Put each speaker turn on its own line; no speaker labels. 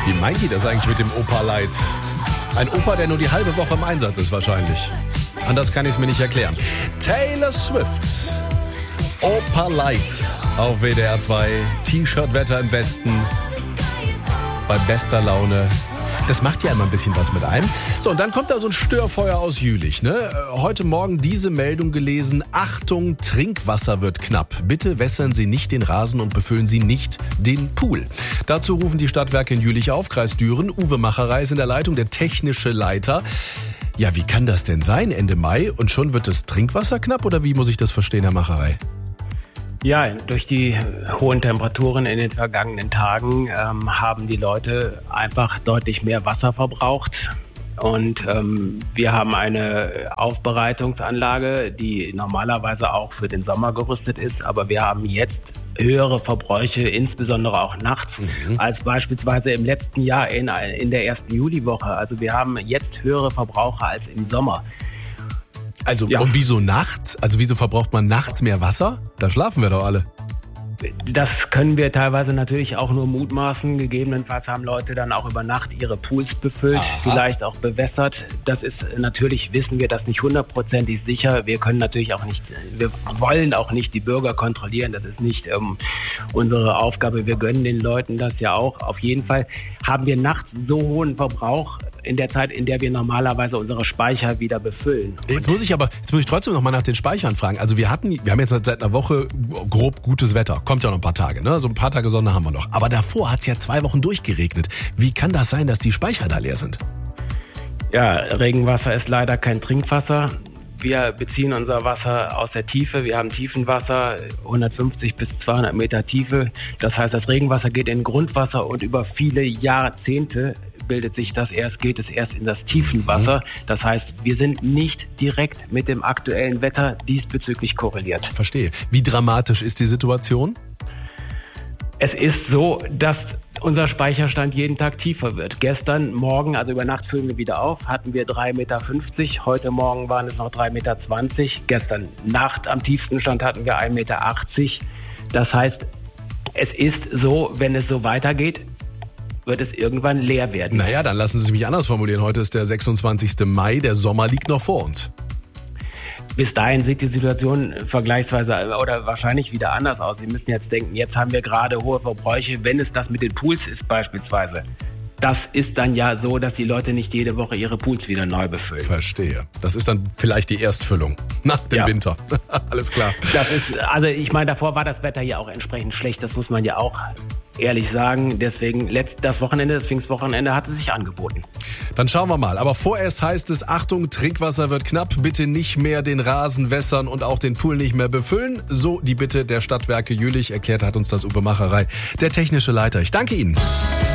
Wie meint die das eigentlich mit dem Opa Light? Ein Opa, der nur die halbe Woche im Einsatz ist wahrscheinlich. Anders kann ich es mir nicht erklären. Taylor Swift. Opa Light auf WDR 2. T-Shirt-Wetter im Westen. Bei bester Laune. Das macht ja immer ein bisschen was mit einem. So, und dann kommt da so ein Störfeuer aus Jülich, ne? Heute Morgen diese Meldung gelesen. Achtung, Trinkwasser wird knapp. Bitte wässern Sie nicht den Rasen und befüllen Sie nicht den Pool. Dazu rufen die Stadtwerke in Jülich auf, Kreis Düren. Uwe Macherei ist in der Leitung, der technische Leiter. Ja, wie kann das denn sein, Ende Mai? Und schon wird das Trinkwasser knapp? Oder wie muss ich das verstehen, Herr Macherei?
Ja, durch die hohen Temperaturen in den vergangenen Tagen haben die Leute einfach deutlich mehr Wasser verbraucht. Und wir haben eine Aufbereitungsanlage, die normalerweise auch für den Sommer gerüstet ist. Aber wir haben jetzt höhere Verbräuche, insbesondere auch nachts, als beispielsweise im letzten Jahr in der ersten Juliwoche. Also wir haben jetzt höhere Verbraucher als im Sommer.
Also, ja. Und wieso nachts? Also wieso verbraucht man nachts mehr Wasser? Da schlafen wir doch alle.
Das können wir teilweise natürlich auch nur mutmaßen. Gegebenenfalls haben Leute dann auch über Nacht ihre Pools befüllt, vielleicht auch bewässert. Das ist natürlich, wissen wir das nicht hundertprozentig sicher. Wir können natürlich auch nicht, wir wollen auch nicht die Bürger kontrollieren. Das ist nicht unsere Aufgabe. Wir gönnen den Leuten das ja auch. Auf jeden Fall haben wir nachts so hohen Verbrauch in der Zeit, in der wir normalerweise unsere Speicher wieder befüllen.
Jetzt muss ich trotzdem noch mal nach den Speichern fragen. Also wir haben jetzt seit einer Woche grob gutes Wetter. Kommt ja noch ein paar Tage, ne? So ein paar Tage Sonne haben wir noch. Aber davor hat es ja 2 Wochen durchgeregnet. Wie kann das sein, dass die Speicher da leer sind?
Ja, Regenwasser ist leider kein Trinkwasser. Wir beziehen unser Wasser aus der Tiefe. Wir haben Tiefenwasser, 150 bis 200 Meter Tiefe. Das heißt, das Regenwasser geht in Grundwasser und über viele Jahrzehnte geht es erst in das Tiefenwasser. Das heißt, wir sind nicht direkt mit dem aktuellen Wetter diesbezüglich korreliert.
Verstehe. Wie dramatisch ist die Situation?
Es ist so, dass unser Speicherstand jeden Tag tiefer wird. Gestern Morgen, also über Nacht füllen wir wieder auf, hatten wir 3,50 Meter. Heute Morgen waren es noch 3,20 Meter. Gestern Nacht am tiefsten Stand hatten wir 1,80 Meter. Das heißt, es ist so, wenn es so weitergeht, wird es irgendwann leer werden.
Naja, dann lassen Sie es mich anders formulieren. Heute ist der 26. Mai, der Sommer liegt noch vor uns.
Bis dahin sieht die Situation vergleichsweise oder wahrscheinlich wieder anders aus. Sie müssen jetzt denken, jetzt haben wir gerade hohe Verbräuche, wenn es das mit den Pools ist beispielsweise. Das ist dann ja so, dass die Leute nicht jede Woche ihre Pools wieder neu befüllen. Verstehe.
Das ist dann vielleicht die Erstfüllung nach dem Winter. Alles klar.
Also ich meine, davor war das Wetter ja auch entsprechend schlecht. Das muss man ja auch ehrlich sagen. Deswegen das Pfingstwochenende hatte sich angeboten.
Dann schauen wir mal. Aber vorerst heißt es, Achtung, Trinkwasser wird knapp. Bitte nicht mehr den Rasen wässern und auch den Pool nicht mehr befüllen. So die Bitte der Stadtwerke Jülich. Erklärt hat uns das Uwe Macherei, der technische Leiter. Ich danke Ihnen.